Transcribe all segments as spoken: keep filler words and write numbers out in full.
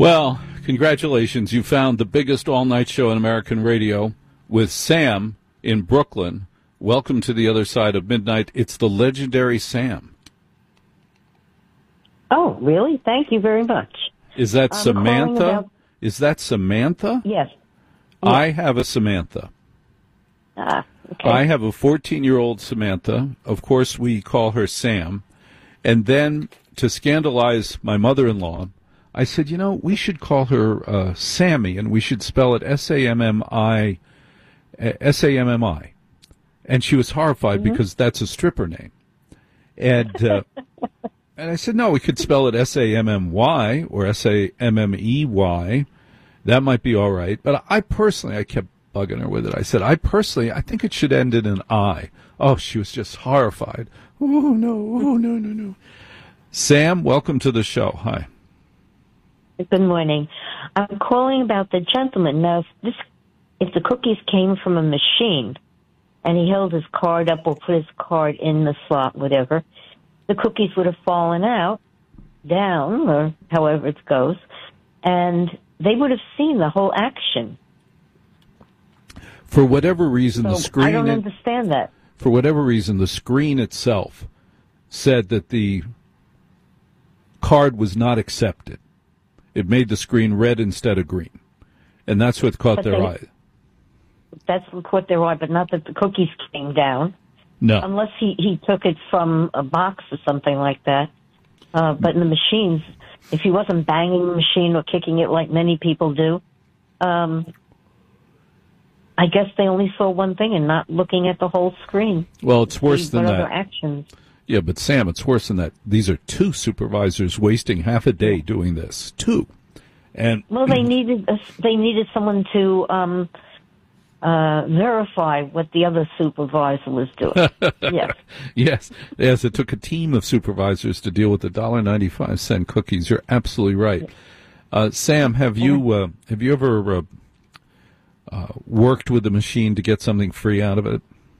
Well, congratulations. You found the biggest all-night show in American radio with Sam in Brooklyn. Welcome to the other side of midnight. It's the legendary Sam. Oh, really? Thank you very much. Is that I'm Samantha? About... Is that Samantha? Yes. yes. I have a Samantha. Ah, okay. I have a fourteen-year-old Samantha. Of course, we call her Sam. And then, to scandalize my mother-in-law, I said, you know, we should call her uh, Sammy, and we should spell it S A M M I, S A M M I. And she was horrified mm-hmm. because that's a stripper name. And uh, and I said, no, we could spell it S A M M Y or S A M M E Y. That might be all right. But I personally, I kept bugging her with it. I said, I personally, I think it should end in an I. Oh, she was just horrified. Oh, no, oh, no, no, no. Sam, welcome to the show. Hi. Good morning. I'm calling about the gentleman. Now, if, this, if the cookies came from a machine and he held his card up or put his card in the slot, whatever, the cookies would have fallen out, down, or however it goes, and they would have seen the whole action. For whatever reason, so the screen... I don't understand that. For whatever reason, the screen itself said that the card was not accepted. It made the screen red instead of green. And that's what caught but their they, eye. That's what caught their eye, but not that the cookies came down. No. Unless he, he took it from a box or something like that. Uh, but in the machines, if he wasn't banging the machine or kicking it like many people do, um, I guess they only saw one thing and not looking at the whole screen. Well, it's worse than what that. Other actions. Yeah, but Sam, it's worse than that. These are two supervisors wasting half a day doing this. Two. And well, they needed a, they needed someone to um, uh, verify what the other supervisor was doing. Yes. Yes. Yes, it took a team of supervisors to deal with the one dollar and ninety-five cent cookies. You're absolutely right. Uh, Sam, have you uh, have you ever uh, uh, worked with the machine to get something free out of it?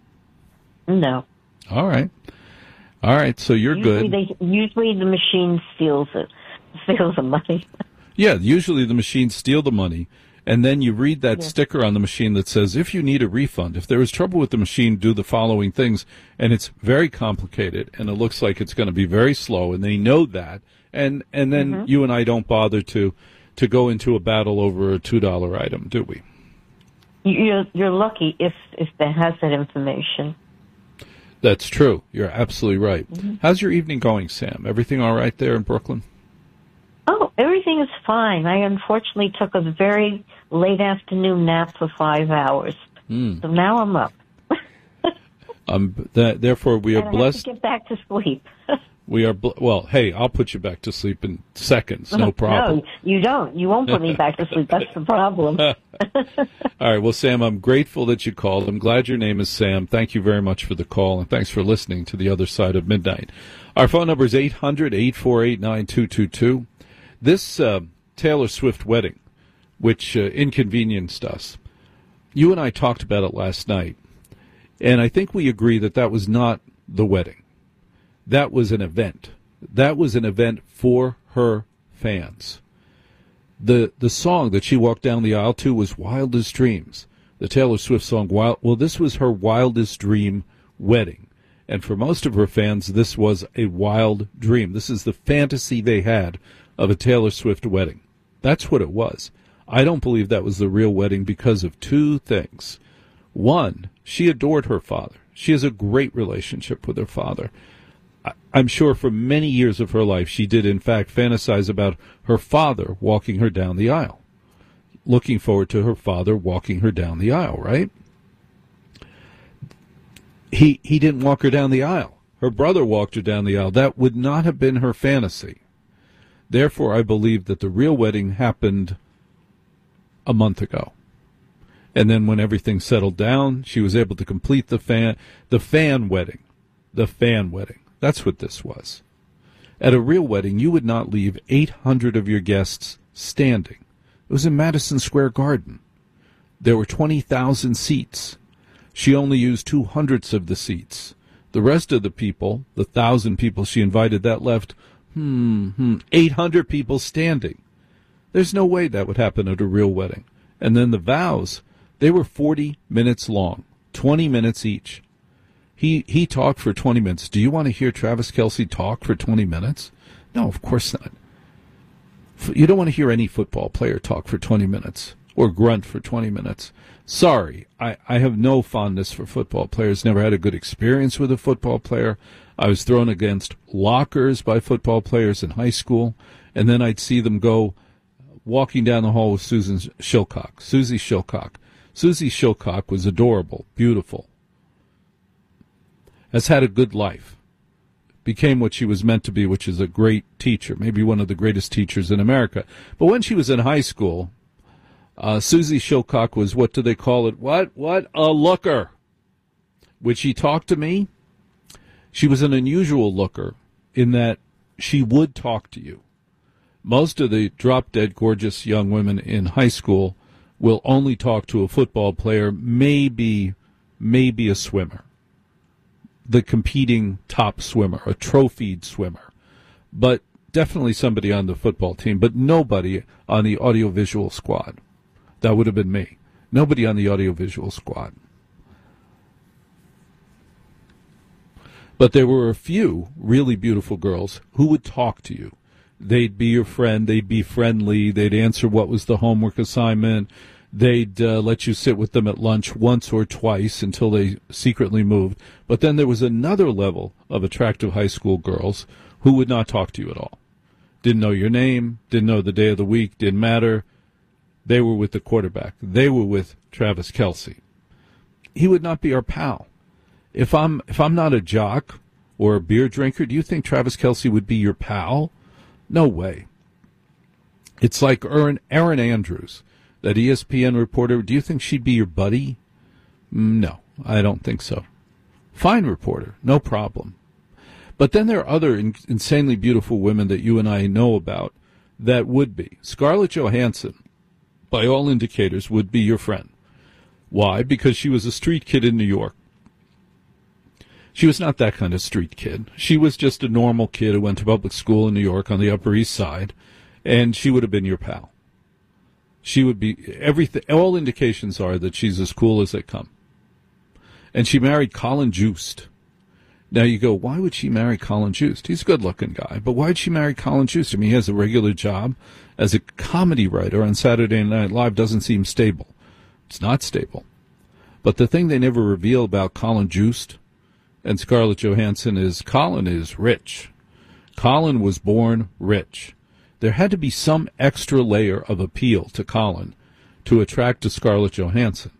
No. All right. All right, so you're usually good. They, usually the machine steals it, steals the money. Yeah, usually the machines steal the money, and then you read that yeah. sticker on the machine that says, if you need a refund, if there is trouble with the machine, do the following things. And it's very complicated, and it looks like it's going to be very slow, and they know that. And and then mm-hmm. you and I don't bother to, to go into a battle over a two dollar item, do we? You're, you're lucky if, if that has that information. That's true. You're absolutely right. Mm-hmm. How's your evening going, Sam? Everything all right there in Brooklyn? Oh, everything is fine. I unfortunately took a very late afternoon nap for five hours. Mm. So now I'm up. um, that, therefore, we are and I blessed. have to get back to sleep. We are, bl- well, hey, I'll put you back to sleep in seconds, no problem. No, you don't. You won't put me back to sleep. That's the problem. All right, well, Sam, I'm grateful that you called. I'm glad your name is Sam. Thank you very much for the call, and thanks for listening to The Other Side of Midnight. Our phone number is eight hundred, eight four eight, nine two two two. This uh, Taylor Swift wedding, which uh, inconvenienced us, you and I talked about it last night, and I think we agree that that was not the wedding. That was an event. That was an event for her fans. The the song that she walked down the aisle to was Wildest Dreams. The Taylor Swift song, Wild, well, this was her wildest dream wedding. And for most of her fans, this was a wild dream. This is the fantasy they had of a Taylor Swift wedding. That's what it was. I don't believe that was the real wedding because of two things. One, she adored her father. She has a great relationship with her father. I'm sure for many years of her life, she did, in fact, fantasize about her father walking her down the aisle, looking forward to her father walking her down the aisle, right? He he didn't walk her down the aisle. Her brother walked her down the aisle. That would not have been her fantasy. Therefore, I believe that the real wedding happened a month ago. And then when everything settled down, she was able to complete the fan, the fan wedding, the fan wedding. That's what this was. At a real wedding, you would not leave eight hundred of your guests standing. It was in Madison Square Garden. There were twenty thousand seats. She only used two hundredths of the seats. The rest of the people, the one thousand people she invited, that left, hmm, hmm, eight hundred people standing. There's no way that would happen at a real wedding. And then the vows, they were forty minutes long, twenty minutes each. He he talked for twenty minutes. Do you want to hear Travis Kelce talk for twenty minutes? No, of course not. You don't want to hear any football player talk for twenty minutes or grunt for twenty minutes. Sorry, I, I have no fondness for football players. Never had a good experience with a football player. I was thrown against lockers by football players in high school, and then I'd see them go walking down the hall with Susan Shilcock, Susie Shilcock. Susie Shilcock was adorable, beautiful, has had a good life, became what she was meant to be, which is a great teacher, maybe one of the greatest teachers in America. But when she was in high school, uh, Susie Shilcock was, what do they call it? What? What? A looker. Would she talk to me? She was an unusual looker in that she would talk to you. Most of the drop-dead gorgeous young women in high school will only talk to a football player, maybe, maybe a swimmer, the competing top swimmer, a trophied swimmer, but definitely somebody on the football team, but nobody on the audiovisual squad. That would have been me. Nobody on the audiovisual squad. But there were a few really beautiful girls who would talk to you. They'd be your friend. They'd be friendly. They'd answer what was the homework assignment. They'd uh, let you sit with them at lunch once or twice until they secretly moved. But then there was another level of attractive high school girls who would not talk to you at all. Didn't know your name, didn't know the day of the week, didn't matter. They were with the quarterback. They were with Travis Kelce. He would not be our pal. If I'm if I'm not a jock or a beer drinker, do you think Travis Kelce would be your pal? No way. It's like Erin, Erin Andrews, that E S P N reporter. Do you think she'd be your buddy? No, I don't think so. Fine reporter, no problem. But then there are other in, insanely beautiful women that you and I know about that would be. Scarlett Johansson, by all indicators, would be your friend. Why? Because she was a street kid in New York. She was not that kind of street kid. She was just a normal kid who went to public school in New York on the Upper East Side, and she would have been your pal. She would be everything. All indications are that she's as cool as they come. And she married Colin Jost. Now you go, why would she marry Colin Jost? He's a good-looking guy, but why would she marry Colin Jost? I mean, he has a regular job as a comedy writer on Saturday Night Live. Doesn't seem stable. It's not stable. But the thing they never reveal about Colin Jost and Scarlett Johansson is Colin is rich. Colin was born rich. There had to be some extra layer of appeal to Colin to attract to Scarlett Johansson.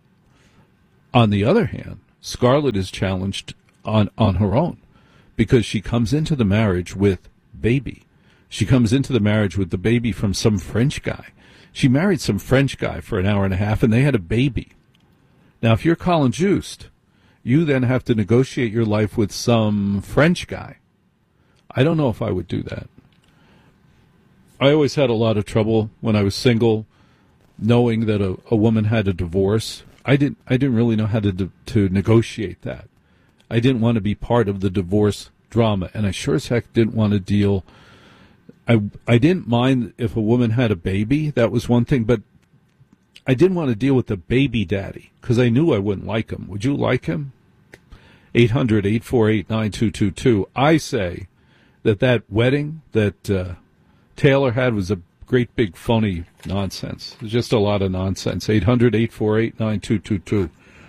On the other hand, Scarlett is challenged on, on her own because she comes into the marriage with baby. She comes into the marriage with the baby from some French guy. She married some French guy for an hour and a half, and they had a baby. Now, if you're Colin Jost, you then have to negotiate your life with some French guy. I don't know if I would do that. I always had a lot of trouble when I was single, knowing that a, a woman had a divorce. I didn't. I didn't really know how to to negotiate that. I didn't want to be part of the divorce drama, and I sure as heck didn't want to deal. I I didn't mind if a woman had a baby. That was one thing, but I didn't want to deal with the baby daddy because I knew I wouldn't like him. Would you like him? eight hundred, eight four eight, nine two two two. I say that that wedding that uh, Taylor had was a great big phony nonsense. It's just a lot of nonsense. eight hundred, eight four eight, nine two two two.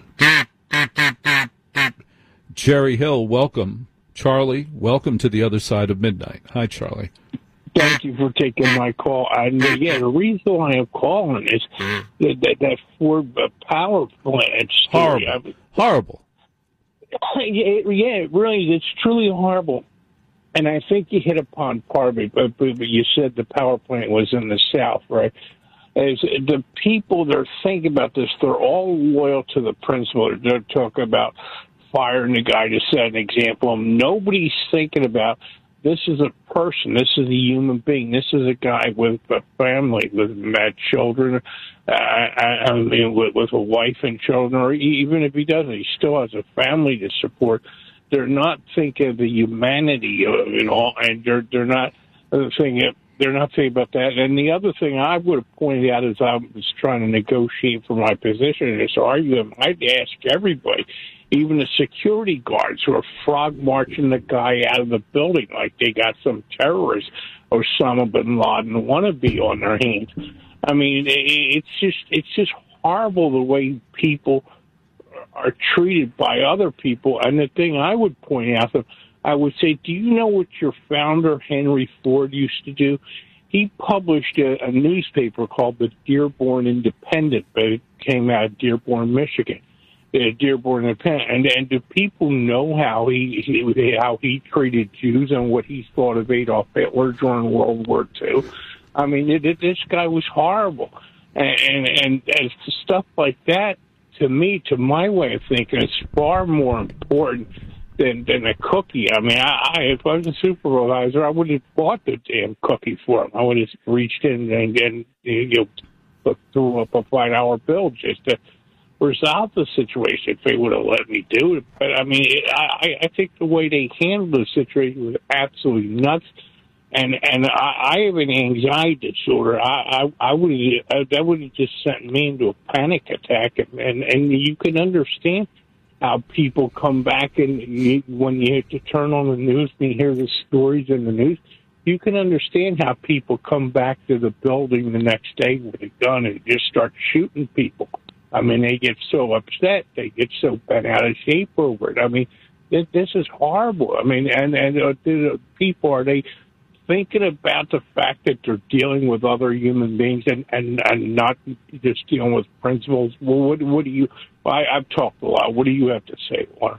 Jerry Hill, welcome. Charlie, welcome to the other side of midnight. Hi, Charlie. Thank you for taking my call. And yeah, the reason why I'm calling is that, that, that Ford power plant story. Horrible. Horrible. Yeah, yeah, it really is. It's truly horrible. And I think you hit upon part of it, but, but you said the power plant was in the South, right? As the people that are thinking about this, they're all loyal to the principle. They're talking about firing the guy to set an example. Nobody's thinking about this is a person. This is a human being. This is a guy with a family, with mad children, uh, I, I mean, with, with a wife and children, or even if he doesn't, he still has a family to support. They're not thinking of the humanity of it all, and they're they're not thinking they're not saying about that. And the other thing I would have pointed out as I was trying to negotiate for my position in this argument, I'd ask everybody, even the security guards who are frog marching the guy out of the building like they got some terrorist Osama bin Laden wannabe on their hands. I mean, it's just it's just horrible the way people are treated by other people. And the thing I would point out, I would say, do you know what your founder, Henry Ford, used to do? He published a, a newspaper called the Dearborn Independent, but it came out of Dearborn, Michigan. The Dearborn Independent. And, and do people know how he, he how he treated Jews and what he thought of Adolf Hitler during World War Two? I mean, it, it, this guy was horrible. And, and, and, and stuff like that, to me, to my way of thinking, is far more important than than a cookie. I mean, I, I if I was a supervisor, I would have bought the damn cookie for him. I would have reached in and, and you know, threw up a five dollar bill just to resolve the situation if they would have let me do it. But I mean, it, I I think the way they handled the situation was absolutely nuts. And and I, I have an anxiety disorder. I I, I would have, that would have just sent me into a panic attack. And and, and you can understand how people come back, and you, when you have to turn on the news and you hear the stories in the news, you can understand how people come back to the building the next day with a gun and just start shooting people. I mean, they get so upset, they get so bent out of shape over it. I mean, this, this is horrible. I mean, and and uh, the people, are they thinking about the fact that they're dealing with other human beings and, and, and not just dealing with principles? Well, what, what do you, I, I've talked a lot. What do you have to say, Warren?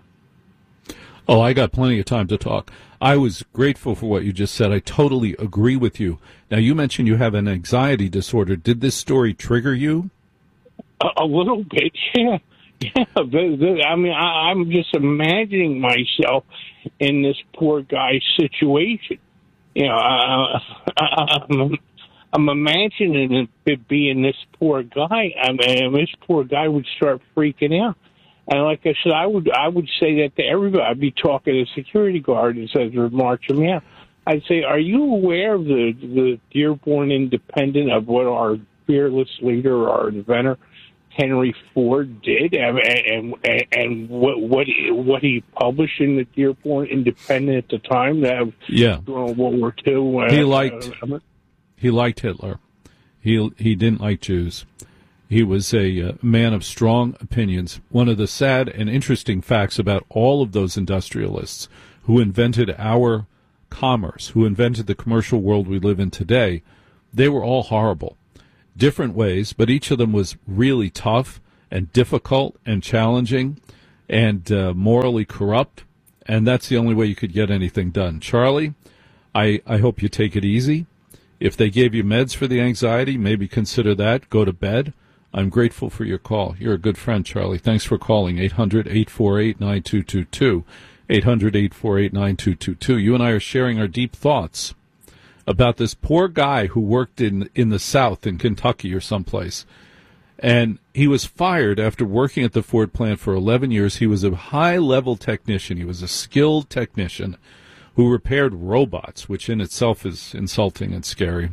Oh, I got plenty of time to talk. I was grateful for what you just said. I totally agree with you. Now, you mentioned you have an anxiety disorder. Did this story trigger you? A, a little bit, yeah. Yeah, the, the, I mean, I, I'm just imagining myself in this poor guy's situation. You know, I, I, I'm, I'm imagining it being this poor guy. I mean, this poor guy would start freaking out. And like I said, I would I would say that to everybody. I'd be talking to a security guard as they're marching me out. I'd say, are you aware of the, the Dearborn Independent, of what our fearless leader, our inventor, Henry Ford did, and and, and what what he, what he published in the Dearborn Independent at the time, that yeah, during World War Two. Uh, he liked uh, he liked Hitler. He he didn't like Jews. He was a uh, man of strong opinions. One of the sad and interesting facts about all of those industrialists who invented our commerce, who invented the commercial world we live in today, they were all horrible. Different ways, but each of them was really tough and difficult and challenging and uh, morally corrupt, and that's the only way you could get anything done. Charlie, I, I hope you take it easy. If they gave you meds for the anxiety, maybe consider that. Go to bed. I'm grateful for your call. You're a good friend, Charlie. Thanks for calling. eight hundred, eight four eight, nine two two two. eight hundred, eight four eight, nine two two two. You and I are sharing our deep thoughts about this poor guy who worked in, in the South, in Kentucky or someplace. And he was fired after working at the Ford plant for eleven years. He was a high-level technician. He was a skilled technician who repaired robots, which in itself is insulting and scary.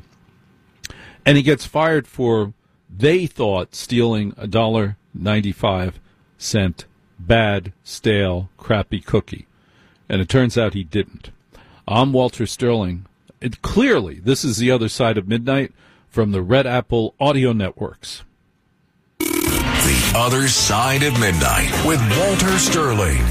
And he gets fired for, they thought, stealing a one dollar and ninety-five cents bad, stale, crappy cookie. And it turns out he didn't. I'm Walter Sterling. It, clearly, this is the other side of midnight from the Red Apple Audio Networks. The Other Side of Midnight with Walter Sterling.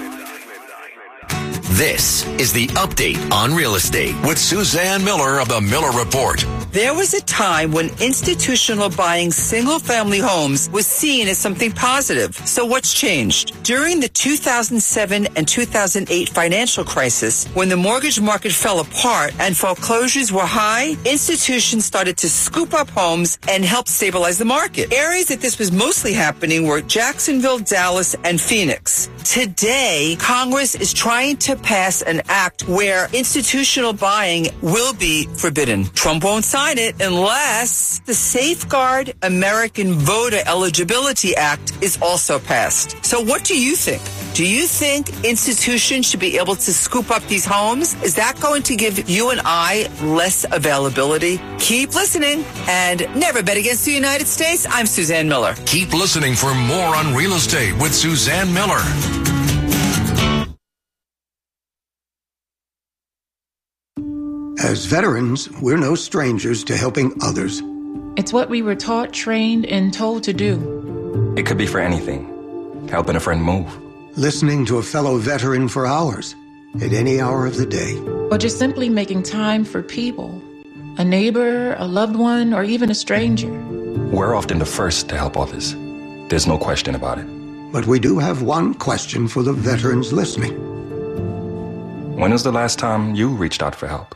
This is the Update on Real Estate with Suzanne Miller of the Miller Report. There was a time when institutional buying single-family homes was seen as something positive. So what's changed? During the two thousand seven and two thousand eight financial crisis, when the mortgage market fell apart and foreclosures were high, institutions started to scoop up homes and help stabilize the market. Areas that this was mostly happening were Jacksonville, Dallas, and Phoenix. Today, Congress is trying to pass an act where institutional buying will be forbidden. Trump won't sign it unless the Safeguard American Voter Eligibility Act is also passed. So what do you think? Do you think institutions should be able to scoop up these homes? Is that going to give you and I less availability? Keep listening and never bet against the United States. I'm Suzanne Miller. Keep listening for more on real estate with Suzanne Miller. As veterans, we're no strangers to helping others. It's what we were taught, trained, and told to do. It could be for anything. Helping a friend move. Listening to a fellow veteran for hours, at any hour of the day. Or just simply making time for people. A neighbor, a loved one, or even a stranger. We're often the first to help others. There's no question about it. But we do have one question for the veterans listening. When was the last time you reached out for help?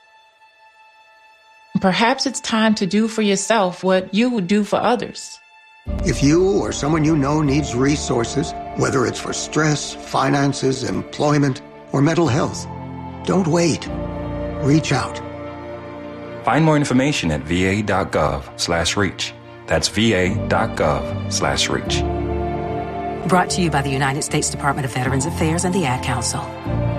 Perhaps it's time to do for yourself what you would do for others. If you or someone you know needs resources, whether it's for stress, finances, employment, or mental health, don't wait. Reach out. Find more information at va.gov slash reach. That's va.gov slash reach. Brought to you by the United States Department of Veterans Affairs and the Ad Council.